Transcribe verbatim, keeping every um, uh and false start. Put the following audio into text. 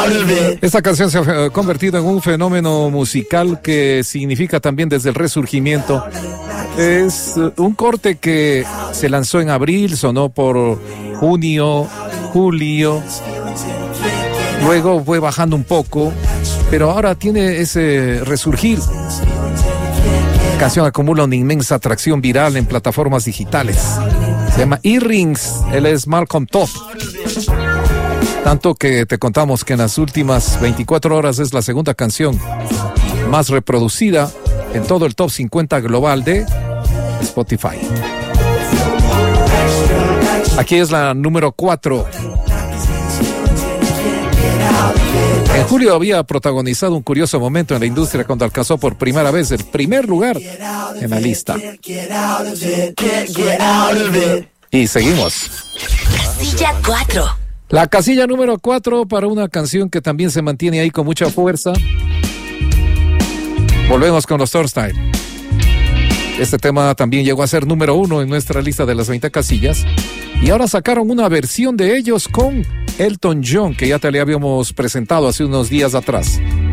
Esta canción se ha convertido en un fenómeno musical que significa también desde el resurgimiento. Es un corte que se lanzó en abril, sonó por junio, julio, luego fue bajando un poco, pero ahora tiene ese resurgir. La canción acumula una inmensa atracción viral en plataformas digitales. Se llama Earrings, él es Malcolm Top. Tanto que te contamos que en las últimas veinticuatro horas es la segunda canción más reproducida en todo el top cincuenta global de Spotify. Aquí es la número cuatro. En julio había protagonizado un curioso momento en la industria cuando alcanzó por primera vez el primer lugar en la lista. Y seguimos. Casilla cuatro. La casilla número cuatro para una canción que también se mantiene ahí con mucha fuerza. Volvemos con los Thornstyle. Este tema también llegó a ser número uno en nuestra lista de las veinte casillas. Y ahora sacaron una versión de ellos con Elton John, que ya te le habíamos presentado hace unos días atrás.